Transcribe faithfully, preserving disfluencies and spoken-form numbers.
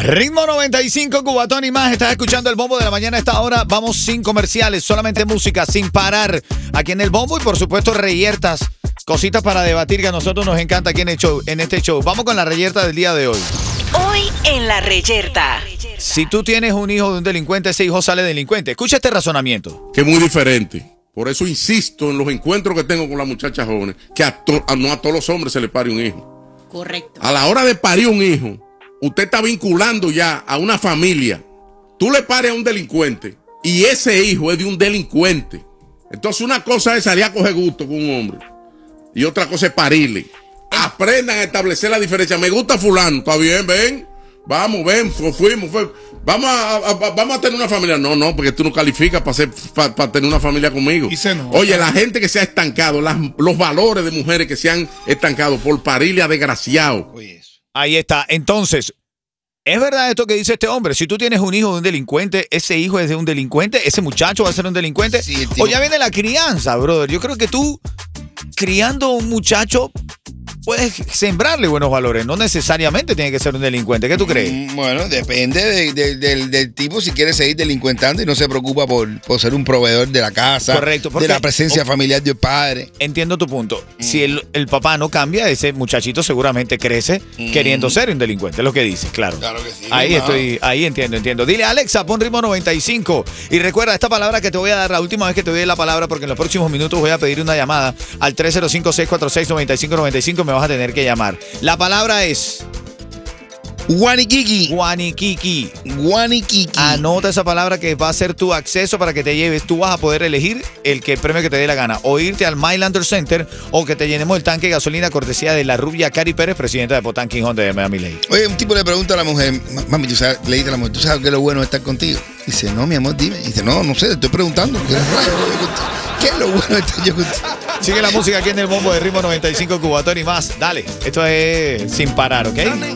Ritmo noventa y cinco, Cubatón y más. Estás escuchando el Bombo de la Mañana a esta hora. Vamos sin comerciales, solamente música, sin parar. Aquí en el Bombo y por supuesto reyertas. Cositas para debatir que a nosotros nos encanta aquí en, el show, en este show. Vamos con la reyerta del día de hoy. Hoy en la reyerta. Si tú tienes un hijo de un delincuente, ese hijo sale delincuente. Escucha este razonamiento. Que es muy diferente. Por eso insisto en los encuentros que tengo con las muchachas jóvenes, que a to, a, no a todos los hombres se les pare un hijo. Correcto. A la hora de parir un hijo, usted está vinculando ya a una familia. Tú le pares a un delincuente y ese hijo es de un delincuente. Entonces una cosa es salir a coger gusto con un hombre y otra cosa es parirle. Aprendan a establecer la diferencia. Me gusta fulano, está bien, ven. Vamos, ven, fuimos, fuimos. Vamos a, a, a, vamos a tener una familia. No, no, porque tú no calificas para para pa tener una familia conmigo. Oye, la gente que se ha estancado, las, los valores de mujeres que se han estancado por parirle a desgraciado. Ahí está. Entonces, ¿es verdad esto que dice este hombre? Si tú tienes un hijo de un delincuente, ese hijo es de un delincuente, ese muchacho va a ser un delincuente. Sí, o ya viene la crianza, brother. Yo creo que tú, criando un muchacho, puedes sembrarle buenos valores. No necesariamente tiene que ser un delincuente. ¿Qué tú crees? Bueno, depende de, de, de, del tipo si quiere seguir delincuentando y no se preocupa por, por ser un proveedor de la casa. Correcto. De la presencia familiar del padre. Entiendo tu punto. Mm. Si el, el papá no cambia, ese muchachito seguramente crece mm. queriendo ser un delincuente. Es lo que dice, claro. Claro que sí. Ahí no. estoy, ahí entiendo, entiendo. Dile, Alexa, pon ritmo noventa y cinco. Y recuerda, esta palabra que te voy a dar, la última vez que te doy la palabra, porque en los próximos minutos voy a pedir una llamada al tres cero cinco, seis cuatro seis, nueve cinco nueve cinco. Me vas a tener que llamar. La palabra es Guaniquiqui. Guaniquiqui. Guaniquiqui. Anota esa palabra que va a ser tu acceso para que te lleves. Tú vas a poder elegir el que el premio que te dé la gana. O irte al Mylander Center o que te llenemos el tanque de gasolina cortesía de la rubia Cari Pérez, presidenta de Potanking Honda de Miami Lake. Oye, un tipo le pregunta a la mujer, mami, tú sabes, le dice a la mujer, ¿tú sabes qué es lo bueno de estar contigo? Dice, no, mi amor, dime. Dice, no, no sé, te estoy preguntando. ¿Qué es lo bueno de estar yo contigo? Sigue la música aquí en el Bombo de Ritmo noventa y cinco, Cubatón y más. Dale, esto es sin parar, ¿ok?